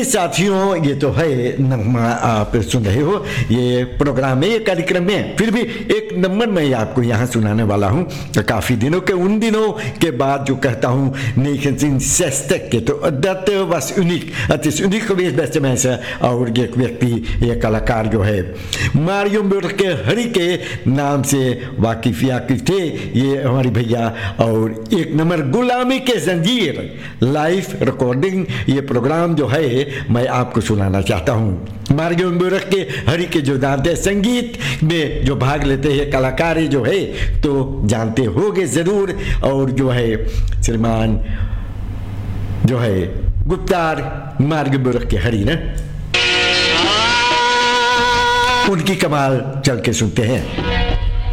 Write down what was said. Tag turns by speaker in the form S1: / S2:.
S1: साथियों, ये तो है नगमा आप सुन रहे हो, ये प्रोग्राम है, ये कार्यक्रम है। फिर भी एक नंबर मैं आपको यहाँ सुनाने वाला हूँ। तो काफ़ी दिनों के, उन दिनों के बाद जो कहता हूँ 1960 तो dat was uniek. Het is uniek geweest, beste mensen. और ये व्यक्ति, ये कलाकार जो है मारियो के हरी के नाम से वाकिफिया थे ये हमारी भैया। और एक नंबर गुलामी के जंजीर लाइव रिकॉर्डिंग, ये प्रोग्राम जो है मैं आपको सुनाना चाहता हूँ। मारियो के हरी के जो जानते संगीत में जो भाग लेते हैं कलाकार जो है तो जानते होगे ज़रूर। और जो है श्रीमान जो है गुप्तार मारियो के हरी ना, उनकी कमाल चल के सुनते हैं।